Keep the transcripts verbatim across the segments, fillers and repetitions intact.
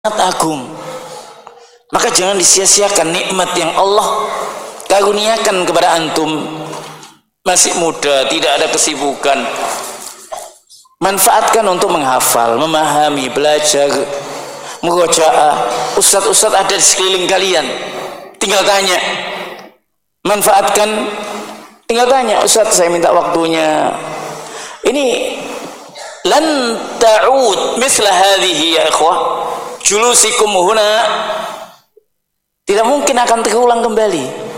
agung. Maka jangan disia-siakan nikmat yang Allah karuniakan kepada antum. Masih muda, tidak ada kesibukan, manfaatkan untuk menghafal, memahami, belajar, murojaah. Ustadz-ustadz ada di sekeliling kalian, tinggal tanya. Manfaatkan, tinggal tanya, Ustadz saya minta waktunya. Ini lan ta'ud misla hadhihi ya ikhwah julusikum huna, tidak mungkin akan terulang kembali.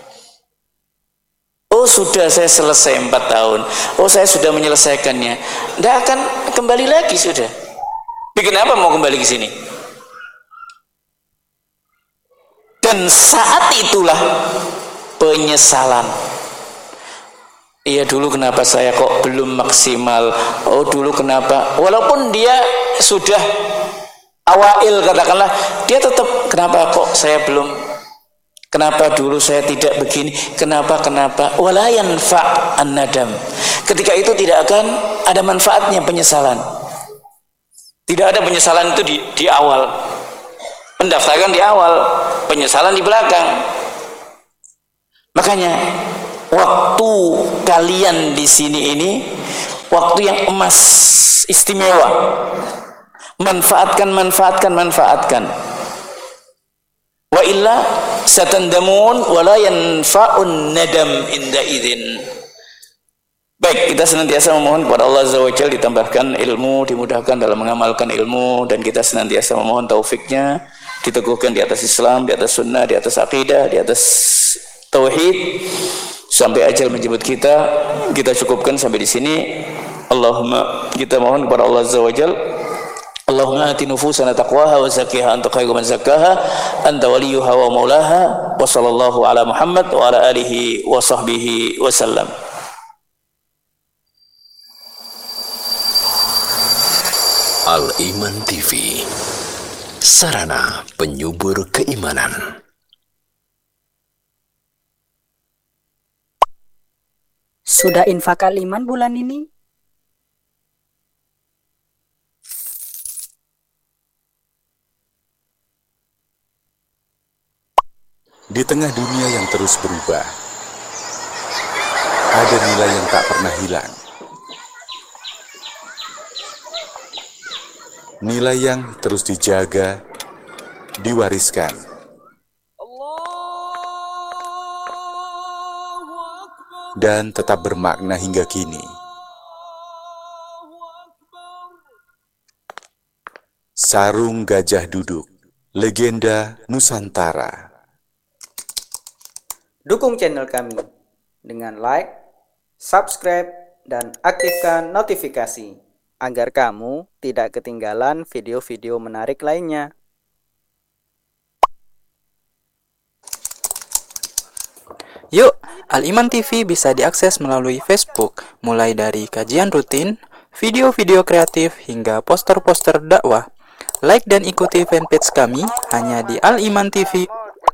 Oh sudah saya selesai empat tahun, oh saya sudah menyelesaikannya, tidak akan kembali lagi sudah. Bikin apa mau kembali ke sini? Dan saat itulah penyesalan. Iya dulu kenapa saya kok belum maksimal? Oh dulu kenapa? Walaupun dia sudah awail katakanlah, dia tetap kenapa kok saya belum? Kenapa dulu saya tidak begini? Kenapa kenapa? Wala yanfa' an-nadam. Ketika itu tidak akan ada manfaatnya penyesalan. Tidak ada penyesalan itu di, di awal. Pendaftaran di awal, penyesalan di belakang. Makanya waktu kalian di sini ini waktu yang emas, istimewa. Manfaatkan, manfaatkan, manfaatkan. Wa illa satandamun wa la yanfa'un nadam inda idzin. Baik, kita senantiasa memohon kepada Allah Azza wa Jalla ditambahkan ilmu, dimudahkan dalam mengamalkan ilmu, dan kita senantiasa memohon taufiknya, diteguhkan di atas Islam, di atas sunnah, di atas akidah, di atas tauhid sampai ajal menjemput kita. Kita cukupkan sampai di sini. Allahumma, kita mohon kepada Allah Azza wa Jalla, Allahumma ati nufusana taqwaha wa zakkiha anta khairu man zakkaha anta waliyuha wa maulaha wa sallallahu ala Muhammad wa ala alihi wa sahbihi wa sallam. Al-Iman T V, sarana penyubur keimanan. Sudah infak Al-Iman bulan ini? Di tengah dunia yang terus berubah, ada nilai yang tak pernah hilang. Nilai yang terus dijaga, diwariskan. Dan tetap bermakna hingga kini. Sarung Gajah Duduk, legenda Nusantara. Dukung channel kami dengan like, subscribe, dan aktifkan notifikasi agar kamu tidak ketinggalan video-video menarik lainnya. Yuk, Al-Iman T V bisa diakses melalui Facebook, mulai dari kajian rutin, video-video kreatif, hingga poster-poster dakwah. Like dan ikuti fanpage kami hanya di Al-Iman T V.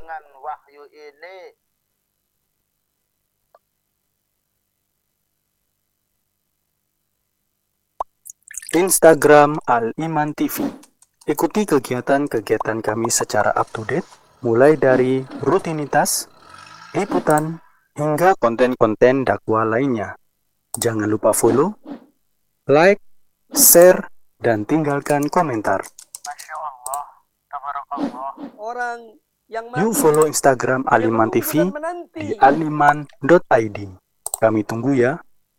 Instagram Al-Iman T V. Ikuti kegiatan-kegiatan kami secara up-to-date, mulai dari rutinitas, liputan, hingga konten-konten dakwah lainnya. Jangan lupa follow, like, share, dan tinggalkan komentar. Masya Allah, tabarakallah. Orang yang Yuk follow Instagram Al-Iman T V di aliman dot i d. Kami tunggu ya.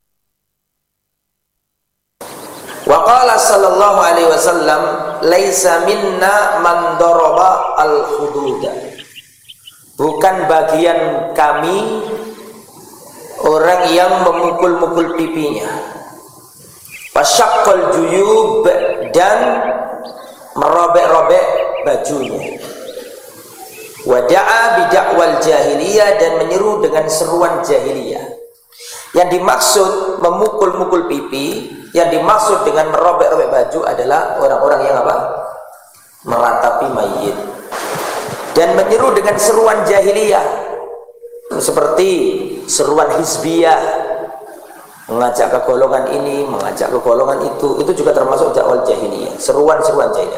Wa qala sallallahu alaihi wasallam laisa minna man daraba al-hududa. Bukan bagian kami orang yang memukul-mukul pipinya, fasyaqqal juyub, dan merobek-robek bajunya, wada'a bidakwal jahiliyah, dan menyeru dengan seruan jahiliyah. Yang dimaksud memukul-mukul pipi, yang dimaksud dengan merobek-robek baju adalah orang-orang yang apa? Meratapi mayit dan menyeru dengan seruan jahiliyah, seperti seruan hizbiyah, mengajak ke golongan ini, mengajak ke golongan itu. Itu juga termasuk dakwah jahiliyah, seruan-seruan jahiliyah.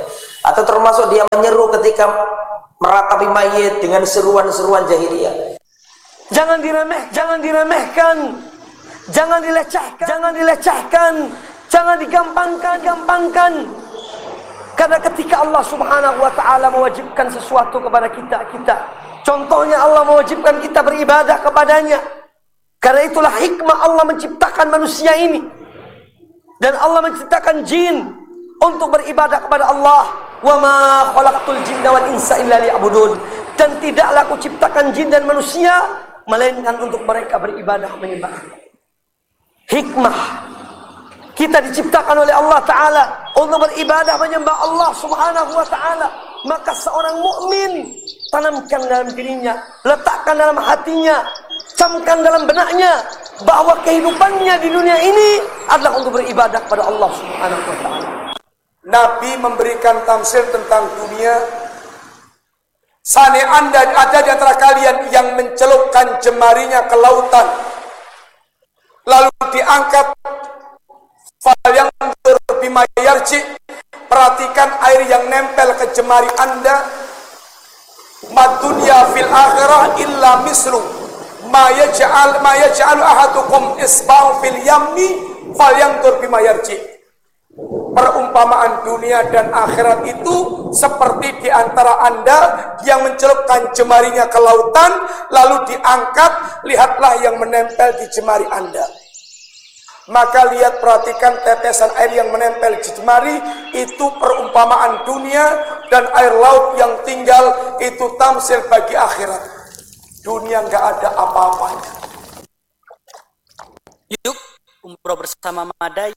Atau termasuk dia menyeru ketika meratapi mayit dengan seruan-seruan jahiliyah. Jangan diremeh, jangan diremehkan, jangan dilecehkan, jangan dilecehkan, jangan digampangkan, gampangkan. Karena ketika Allah Subhanahu wa taala mewajibkan sesuatu kepada kita, kita contohnya Allah mewajibkan kita beribadah kepadanya. Karena itulah hikmah Allah menciptakan manusia ini. Dan Allah menciptakan jin untuk beribadah kepada Allah. Wa ma khalaqtul jinna wal insa illa liya'budun. Dan tidaklah aku ciptakan jin dan manusia melainkan untuk mereka beribadah menyembah. Hikmah. Kita diciptakan oleh Allah Ta'ala untuk beribadah menyembah Allah Subhanahu wa Ta'ala. Maka seorang mukmin tanamkan dalam dirinya, letakkan dalam hatinya, camkan dalam benaknya bahwa kehidupannya di dunia ini adalah untuk beribadah kepada Allah Subhanahu wa Ta'ala. Nabi memberikan tamsil tentang dunia. Seandainya anda ada di antara kalian yang mencelupkan jemarinya ke lautan, lalu diangkat, fal yang bima yarji, perhatikan air yang nempel ke jemari anda. Mad dunya fil akhirah illa mislu ma yaj'al ma yaj'alu ahadukum isba'u fil yammi fal yang bima yarji. Perumpamaan dunia dan akhirat itu seperti di antara anda yang mencelupkan jemarinya ke lautan, lalu diangkat, lihatlah yang menempel di jemari anda. Maka lihat, perhatikan tetesan air yang menempel di jemari, itu perumpamaan dunia, dan air laut yang tinggal itu tamsil bagi akhirat. Dunia nggak ada apa-apanya. Yuk, umroh bersama Madai.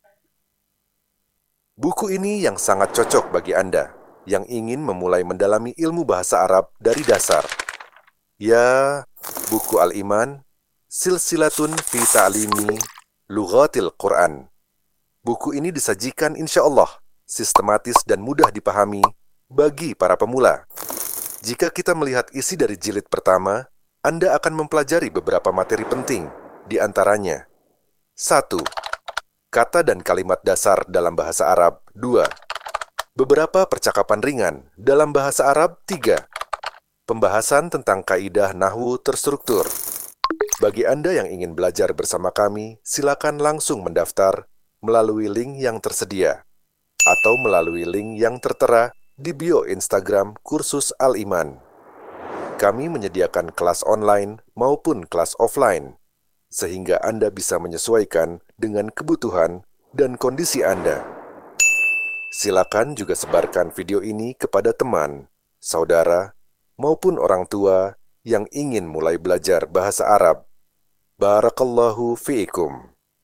Buku ini yang sangat cocok bagi Anda yang ingin memulai mendalami ilmu bahasa Arab dari dasar. Ya, buku Al-Iman, Silsilatun fi Ta'limi Lughatil Quran. Buku ini disajikan insya Allah sistematis dan mudah dipahami bagi para pemula. Jika kita melihat isi dari jilid pertama, Anda akan mempelajari beberapa materi penting, di antaranya satu. Kata dan kalimat dasar dalam bahasa Arab. Dua. Beberapa percakapan ringan dalam bahasa Arab. Tiga. Pembahasan tentang kaidah nahwu terstruktur. Bagi Anda yang ingin belajar bersama kami, silakan langsung mendaftar melalui link yang tersedia atau melalui link yang tertera di bio Instagram Kursus Al-Iman. Kami menyediakan kelas online maupun kelas offline, sehingga Anda bisa menyesuaikan dengan kebutuhan dan kondisi Anda. Silakan juga sebarkan video ini kepada teman, saudara, maupun orang tua yang ingin mulai belajar bahasa Arab. Barakallahu fiikum.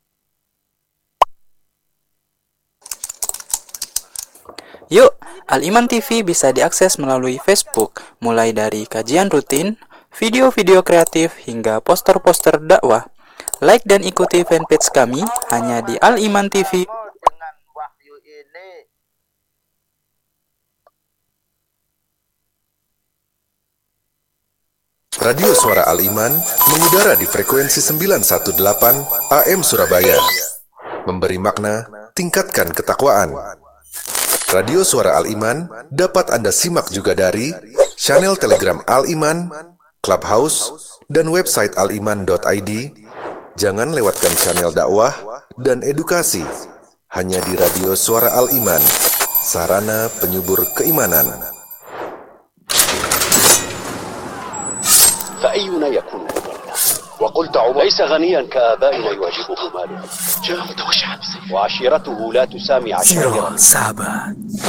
Yuk, Al-Iman T V bisa diakses melalui Facebook, mulai dari kajian rutin, video-video kreatif, hingga poster-poster dakwah. Like dan ikuti fanpage kami hanya di Al-Iman T V. Radio Suara Al-Iman mengudara di frekuensi sembilan satu delapan A M Surabaya. Memberi makna, tingkatkan ketakwaan. Radio Suara Al-Iman dapat Anda simak juga dari channel Telegram Al-Iman, Clubhouse, dan website aliman dot i d. Jangan lewatkan channel dakwah dan edukasi hanya di Radio Suara Al-Iman, sarana penyubur keimanan. فأينا يكون غنيا وقلت عمر ليس غنيا كآبائنا يواجبه ماله وعشيرته لا تسامي عشائره.